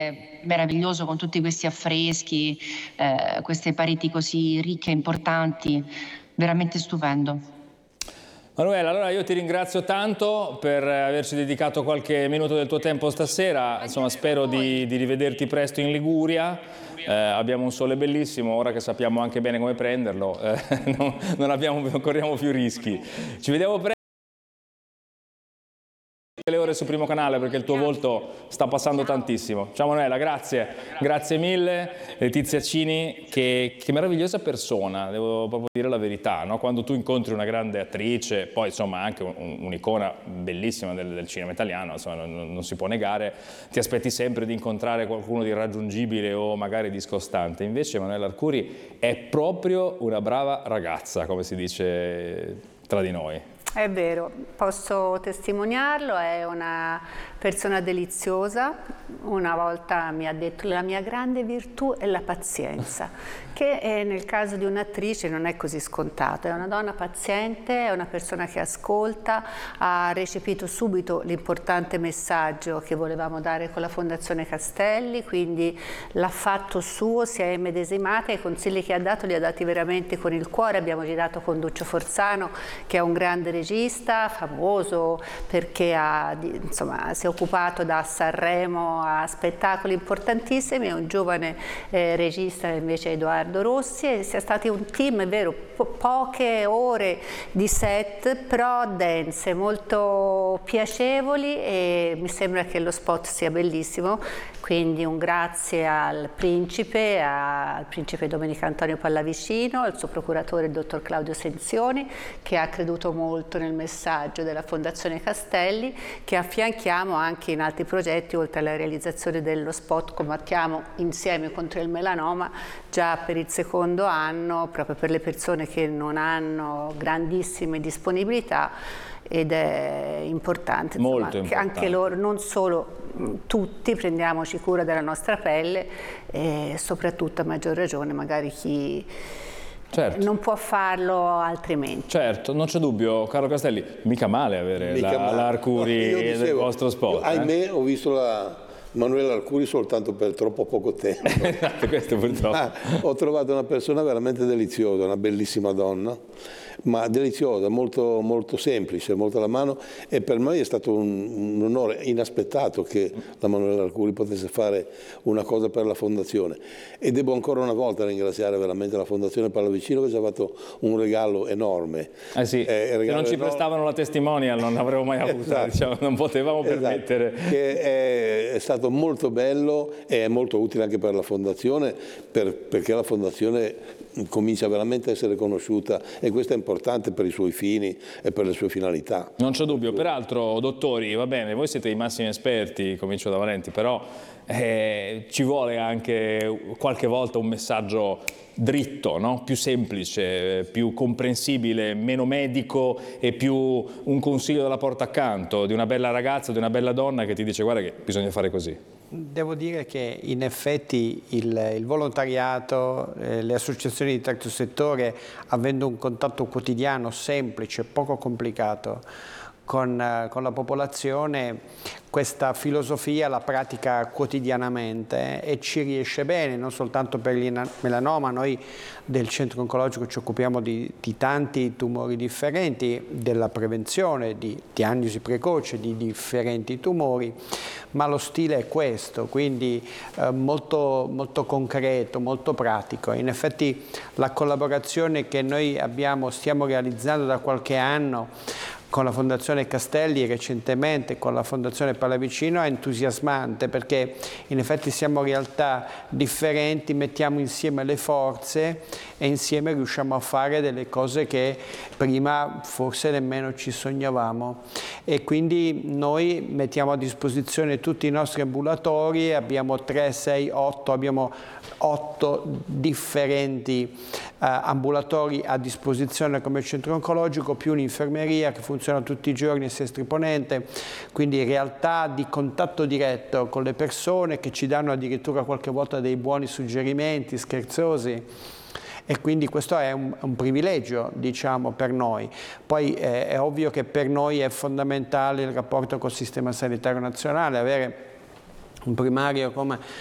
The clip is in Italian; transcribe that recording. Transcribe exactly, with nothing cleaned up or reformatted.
meraviglioso con tutti questi affreschi, eh, queste pareti così ricche e importanti, veramente stupendo. Manuela, allora io ti ringrazio tanto per averci dedicato qualche minuto del tuo tempo stasera, insomma spero di, di rivederti presto in Liguria, eh, abbiamo un sole bellissimo, ora che sappiamo anche bene come prenderlo, eh, non, non, abbiamo, non corriamo più rischi. Ci vediamo presto le ore su Primo Canale perché il tuo volto sta passando tantissimo. Ciao Manuela, grazie, grazie mille. Letizia Cini, che, che meravigliosa persona, devo proprio dire la verità, no? Quando tu incontri una grande attrice, poi insomma anche un'icona bellissima del, del cinema italiano, insomma, non, non si può negare, ti aspetti sempre di incontrare qualcuno di irraggiungibile o magari discostante, invece Manuela Arcuri è proprio una brava ragazza, come si dice tra di noi. È vero, posso testimoniarlo, è una persona deliziosa. Una volta mi ha detto la mia grande virtù è la pazienza, che è, nel caso di un'attrice non è così scontato, è una donna paziente, è una persona che ascolta, ha recepito subito l'importante messaggio che volevamo dare con la Fondazione Castelli, quindi l'ha fatto suo, si è immedesimata e i consigli che ha dato li ha dati veramente con il cuore. Abbiamo girato con Duccio Forzano, che è un grande regista, famoso perché ha, insomma, si è occupato da Sanremo a spettacoli importantissimi, è un giovane eh, regista invece Edoardo Rossi, e sia stati un team, è vero, po poche ore di set, però dense, molto piacevoli, e mi sembra che lo spot sia bellissimo, quindi un grazie al principe, al principe Domenico Antonio Pallavicino, al suo procuratore il dottor Claudio Senzioni, che ha creduto molto nel messaggio della Fondazione Castelli, che affianchiamo anche in altri progetti, oltre alla realizzazione dello spot Combattiamo insieme contro il melanoma, già per il secondo anno, proprio per le persone che non hanno grandissime disponibilità, ed è importante, insomma, molto che importante. Anche loro, non solo tutti, prendiamoci cura della nostra pelle, e soprattutto a maggior ragione magari chi certo. non può farlo altrimenti. Certo, non c'è dubbio, Carlo Castelli, mica male avere mica la, male. la Arcuri no, dicevo, del vostro spot. Io, ahimè, eh? ho visto la Manuela Arcuri soltanto per troppo poco tempo. Questo purtroppo. Ah, ho trovato una persona veramente deliziosa, una bellissima donna, ma deliziosa, molto, molto semplice, molto alla mano, e per me è stato un, un onore inaspettato che la Manuela Arcuri potesse fare una cosa per la Fondazione, e devo ancora una volta ringraziare veramente la Fondazione Pallavicino, che ci ha fatto un regalo enorme. Eh sì, eh, se non ci enorme. prestavano la testimonial non l'avremmo mai avuta, esatto. diciamo, non potevamo esatto. permettere. Che è, è stato molto bello e è molto utile anche per la Fondazione, per, perché la Fondazione comincia veramente a essere conosciuta, e questo è importante per i suoi fini e per le sue finalità. Non c'è dubbio. Peraltro, dottori, va bene, voi siete i massimi esperti, comincio da Valenti, però eh, ci vuole anche qualche volta un messaggio dritto, no? Più semplice, più comprensibile, meno medico, e più un consiglio dalla porta accanto di una bella ragazza, di una bella donna che ti dice guarda che bisogna fare così. Devo dire che in effetti il, il volontariato, eh, le associazioni di terzo settore, avendo un contatto quotidiano semplice, poco complicato con, eh, con la popolazione, questa filosofia la pratica quotidianamente e ci riesce bene, non soltanto per il melanoma. Noi del centro oncologico ci occupiamo di, di tanti tumori differenti, della prevenzione, di diagnosi precoce di differenti tumori, ma lo stile è questo, quindi eh, molto, molto concreto, molto pratico. In effetti la collaborazione che noi abbiamo, stiamo realizzando da qualche anno con la Fondazione Castelli e recentemente con la Fondazione Pallavicino è entusiasmante, perché in effetti siamo realtà differenti, mettiamo insieme le forze e insieme riusciamo a fare delle cose che prima forse nemmeno ci sognavamo, e quindi noi mettiamo a disposizione tutti i nostri ambulatori, abbiamo tre, sei, otto, abbiamo otto differenti eh, ambulatori a disposizione come centro oncologico, più un'infermeria che funziona tutti i giorni e Sestri Ponente, quindi realtà di contatto diretto con le persone che ci danno addirittura qualche volta dei buoni suggerimenti scherzosi, e quindi questo è un, un privilegio, diciamo, per noi. Poi eh, è ovvio che per noi è fondamentale il rapporto col sistema sanitario nazionale, avere un primario come